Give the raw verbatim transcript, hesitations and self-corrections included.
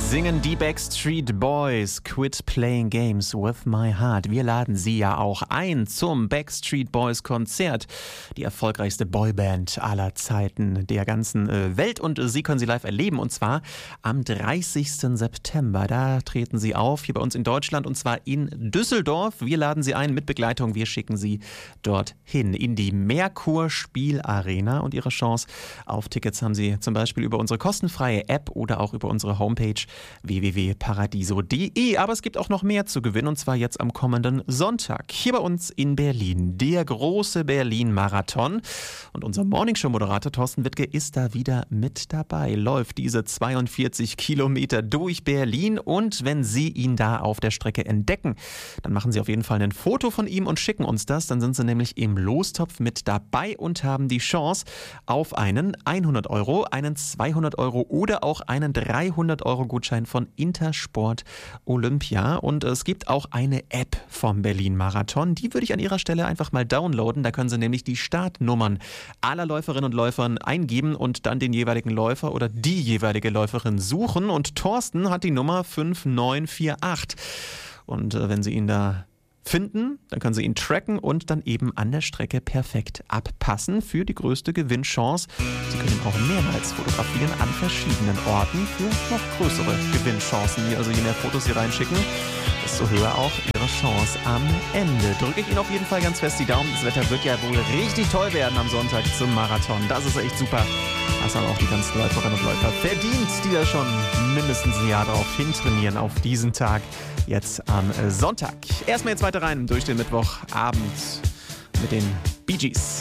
Singen die Backstreet Boys Quit Playing Games with My Heart. Wir laden Sie ja auch ein zum Backstreet Boys Konzert. Die erfolgreichste Boyband aller Zeiten der ganzen äh, Welt. Und äh, Sie können sie live erleben. Und zwar am dreißigsten September. Da treten Sie auf, hier bei uns in Deutschland. Und zwar in Düsseldorf. Wir laden Sie ein mit Begleitung. Wir schicken Sie dorthin in die Merkur Spielarena. Und Ihre Chance auf Tickets haben Sie zum Beispiel über unsere kostenfreie App oder auch über unsere Homepage w w w punkt paradiso punkt d e. Aber es gibt auch noch mehr zu gewinnen, und zwar jetzt am kommenden Sonntag. Hier bei uns in Berlin, der große Berlin-Marathon. Und unser Morningshow-Moderator Thorsten Wittke ist da wieder mit dabei. Läuft diese zweiundvierzig Kilometer durch Berlin. Und wenn Sie ihn da auf der Strecke entdecken, dann machen Sie auf jeden Fall ein Foto von ihm und schicken uns das. Dann sind Sie nämlich im Lostopf mit dabei und haben die Chance auf einen hundert Euro, einen zweihundert Euro oder auch einen dreihundert Euro Gutschein von Intersport Olympia. Und es gibt auch eine App vom Berlin-Marathon. Die würde ich an Ihrer Stelle einfach mal downloaden. Da können Sie nämlich die Startnummern aller Läuferinnen und Läufern eingeben und dann den jeweiligen Läufer oder die jeweilige Läuferin suchen. Und Thorsten hat die Nummer fünf neun vier acht. Und äh, wenn Sie ihn da finden, dann können Sie ihn tracken und dann eben an der Strecke perfekt abpassen für die größte Gewinnchance. Sie können ihn auch mehrmals fotografieren an verschiedenen Orten für noch größere Gewinnchancen. Also je mehr Fotos Sie reinschicken, desto höher auch Ihre Chance am Ende. Drücke ich Ihnen auf jeden Fall ganz fest die Daumen. Das Wetter wird ja wohl richtig toll werden am Sonntag zum Marathon. Das ist echt super. Das haben auch die ganzen Läuferinnen und Läufer verdient, die da schon mindestens ein Jahr darauf hintrainieren, auf diesen Tag jetzt am Sonntag. Erstmal jetzt weiter rein durch den Mittwochabend mit den Bee Gees.